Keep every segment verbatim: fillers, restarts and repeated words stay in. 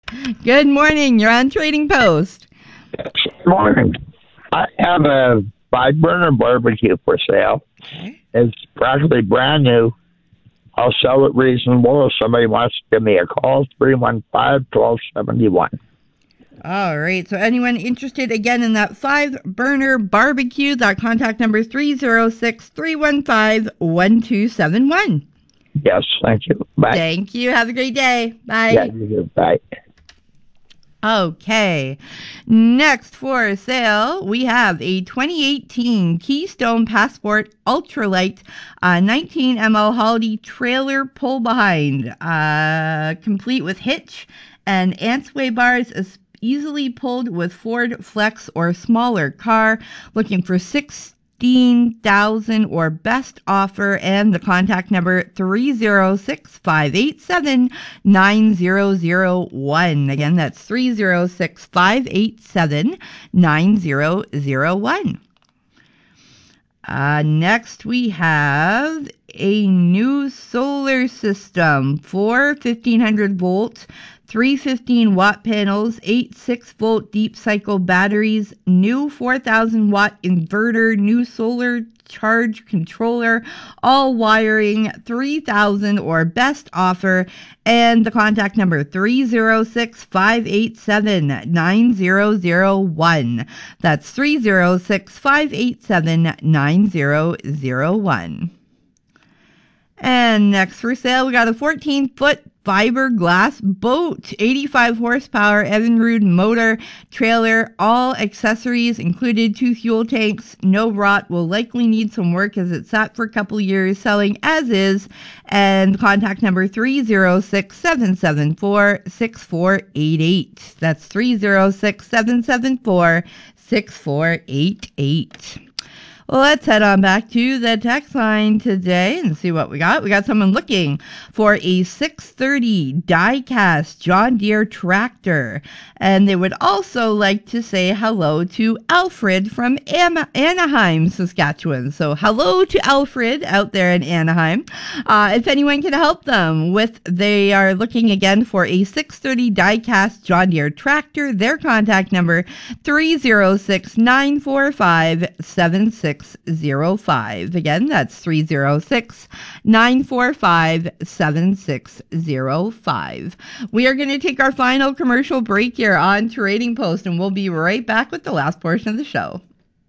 Good morning. You're on Trading Post. Good morning. I have a five-burner barbecue for sale. Okay. It's practically brand new. I'll sell it reasonable. If somebody wants to give me a call, three one five, one two seven one. All right. So anyone interested, again, in that five-burner barbecue, that contact number is three oh six, three one five, one two seven one. Yes, thank you. Bye. Thank you. Have a great day. Bye. Yeah, you do. Bye. Okay. Next for sale, we have a twenty eighteen Keystone Passport Ultralight uh, nineteen millimeter Holiday trailer pull behind, uh, complete with hitch and Antsway bars, is easily pulled with Ford Flex or smaller car. Looking for sixteen thousand or best offer, and the contact number three oh six, five eight seven, nine oh oh one. Again, that's three oh six, five eight seven, nine oh oh one. Uh, next, we have a new solar system. Four fifteen hundred volt, three fifteen watt panels, eight six volt deep cycle batteries, new four thousand watt inverter, new solar charge controller, all wiring, three thousand or best offer, and the contact number three oh six, five eight seven, nine oh oh one. That's three oh six, five eight seven, nine oh oh one. And next for sale, we got a fourteen foot fiberglass boat, eighty-five horsepower Evinrude motor, trailer, all accessories included, two fuel tanks, no rot, will likely need some work as it sat for a couple years, selling as is, and contact number three oh six, seven seven four, six four eight eight. That's three oh six, seven seven four, six four eight eight. Well, let's head on back to the text line today and see what we got. We got someone looking for a six thirty die-cast John Deere tractor. And they would also like to say hello to Alfred from An- Anaheim, Saskatchewan. So hello to Alfred out there in Anaheim. Uh, if anyone can help them with, they are looking again for a six thirty die-cast John Deere tractor. Their contact number, three oh six, nine four five, seven six oh five. Again, that's three oh six, nine four five, seven six oh five. We are going to take our final commercial break here on Trading Post, and we'll be right back with the last portion of the show.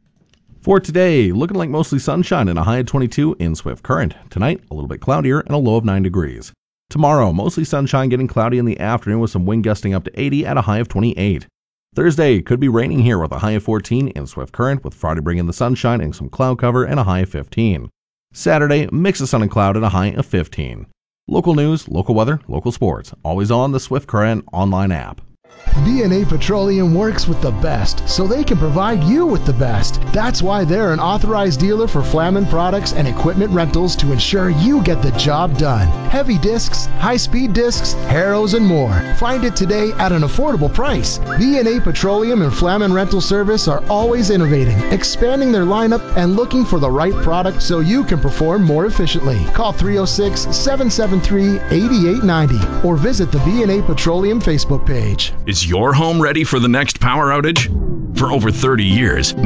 For today, looking like mostly sunshine and a high of twenty-two in Swift Current. Tonight, a little bit cloudier and a low of nine degrees. Tomorrow, mostly sunshine, getting cloudy in the afternoon with some wind gusting up to eighty at a high of twenty-eight. Thursday, could be raining here with a high of fourteen in Swift Current, with Friday bringing the sunshine and some cloud cover and a high of fifteen. Saturday, mix of sun and cloud and a high of fifteen. Local news, local weather, local sports. Always on the Swift Current online app. B and A Petroleum works with the best so they can provide you with the best. That's why they're an authorized dealer for Flamin products and equipment rentals to ensure you get the job done. Heavy discs, high-speed discs, harrows, and more. Find it today at an affordable price. B and A Petroleum and Flamin Rental Service are always innovating, expanding their lineup, and looking for the right product so you can perform more efficiently. Call three oh six, seven seven three, eight eight nine oh or visit the B and A Petroleum Facebook page. Is your home ready for the next power outage? For over thirty years,